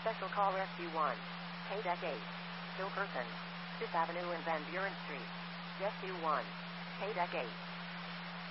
Special call Rescue 1. KDEC 8. Still person. 5th Avenue and Van Buren Street. Rescue 1. KDEC 8.